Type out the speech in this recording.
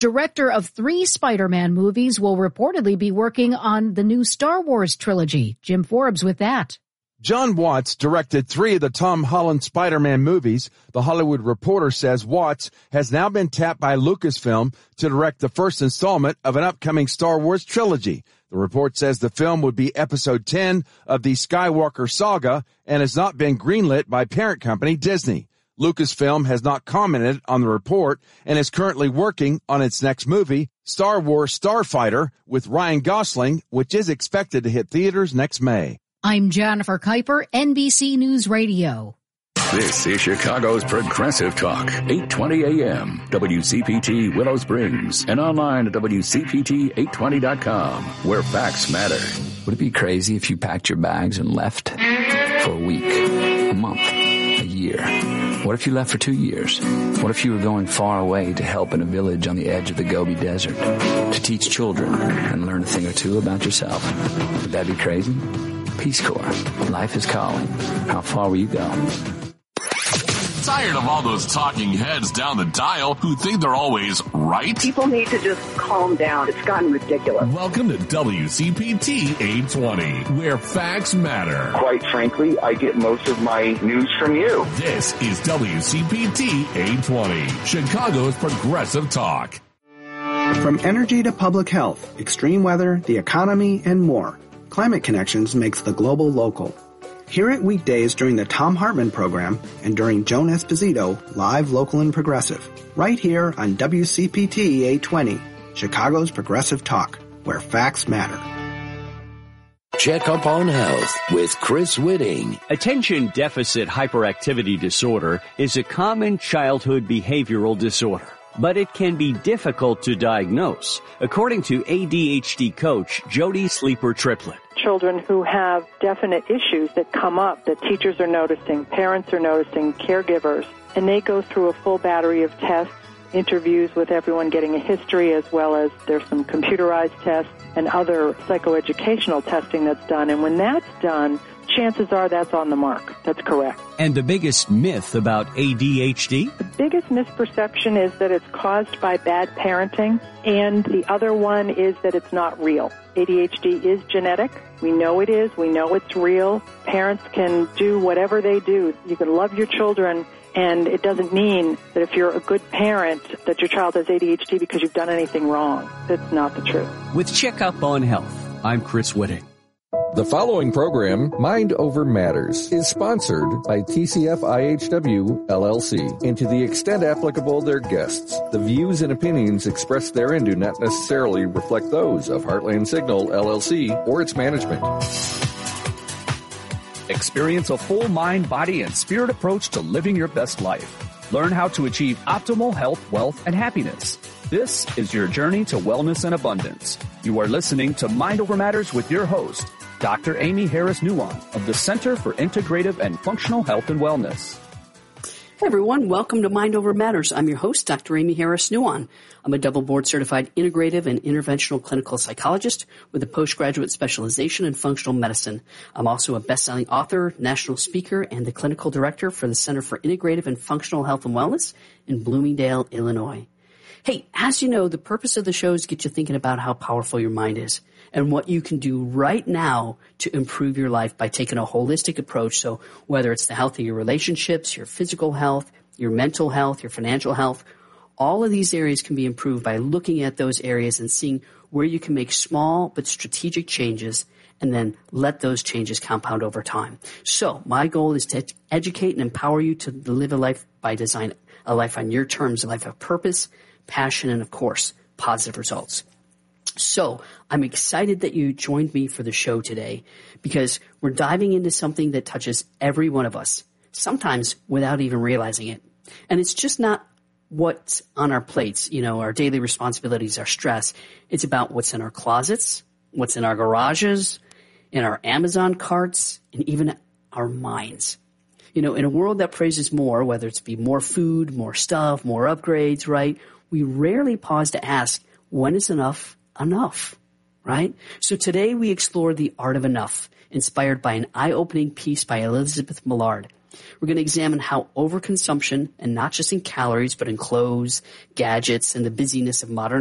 Director of 3 Spider-Man movies will reportedly be working on the new Star Wars trilogy. Jim Forbes with that. Jon Watts directed 3 of the Tom Holland Spider-Man movies. The Hollywood Reporter says Watts has now been tapped by Lucasfilm to direct the first installment of an upcoming Star Wars trilogy. The report says the film would be episode 10 of the Skywalker saga and has not been greenlit by parent company Disney. Lucasfilm has not commented on the report and is currently working on its next movie, Star Wars Starfighter, with Ryan Gosling, which is expected to hit theaters next May. I'm Jennifer Kuiper, NBC News Radio. This is Chicago's Progressive Talk, 820 AM, WCPT Willow Springs, and online at WCPT820.com, where facts matter. Would it be crazy if you packed your bags and left for a week, a month, a year? What if you left for 2 years? What if you were going far away to help in a village on the edge of the Gobi Desert, to teach children and learn a thing or two about yourself? Would that be crazy? Peace Corps. Life is calling. How far will you go? Tired of all those talking heads down the dial who think they're always right? People need to just calm down. It's gotten ridiculous. Welcome to WCPT 820, where facts matter. Quite frankly, I get most of my news from you. This is WCPT 820, Chicago's Progressive Talk. From energy to public health, extreme weather, the economy, and more, Climate Connections makes the global local. Hear it weekdays during the Thom Hartmann program and during Joan Esposito, live, local, and progressive. Right here on WCPT 820, Chicago's Progressive Talk, where facts matter. Check Up on Health with Chris Whitting. Attention deficit hyperactivity disorder is a common childhood behavioral disorder, but it can be difficult to diagnose, according to ADHD coach Jody Sleeper Triplett. Children who have definite issues that come up that teachers are noticing, parents are noticing, caregivers, and they go through a full battery of tests, interviews with everyone, getting a history, as well as there's some computerized tests and other psychoeducational testing that's done. And when that's done, chances are that's on the mark. That's correct. And the biggest myth about ADHD? The biggest misperception is that it's caused by bad parenting, and the other one is that it's not real. ADHD is genetic. We know it is. We know it's real. Parents can do whatever they do. You can love your children, and it doesn't mean that if you're a good parent that your child has ADHD because you've done anything wrong. That's not the truth. With Check Up on Health, I'm Chris Whitting. The following program, Mind Over Matters, is sponsored by TCF IHW LLC, and to the extent applicable, their guests. The views and opinions expressed therein do not necessarily reflect those of Heartland Signal LLC or its management. Experience a full mind, body, and spirit approach to living your best life. Learn how to achieve optimal health, wealth, and happiness. This is your journey to wellness and abundance. You are listening to Mind Over Matters with your host, Dr. Amy Harris-Nuon of the Center for Integrative and Functional Health and Wellness. Hey everyone, welcome to Mind Over Matters. I'm your host, Dr. Amy Harris-Nuon. I'm a double board certified integrative and interventional clinical psychologist with a postgraduate specialization in functional medicine. I'm also a best-selling author, national speaker, and the clinical director for the Center for Integrative and Functional Health and Wellness in Bloomingdale, Illinois. Hey, as you know, the purpose of the show is to get you thinking about how powerful your mind is and what you can do right now to improve your life by taking a holistic approach. So whether it's the health of your relationships, your physical health, your mental health, your financial health, all of these areas can be improved by looking at those areas and seeing where you can make small but strategic changes and then let those changes compound over time. So my goal is to educate and empower you to live a life by design, a life on your terms, a life of purpose, passion, and of course, positive results. So I'm excited that you joined me for the show today because we're diving into something that touches every one of us, sometimes without even realizing it. And it's just not what's on our plates, our daily responsibilities, our stress. It's about what's in our closets, what's in our garages, in our Amazon carts, and even our minds. In a world that praises more, whether it's be more food, more stuff, more upgrades, right? We rarely pause to ask, when is enough, right? So today we explore the art of enough, inspired by an eye-opening piece by Elizabeth Millard. We're going to examine how overconsumption, and not just in calories, but in clothes, gadgets, and the busyness of modern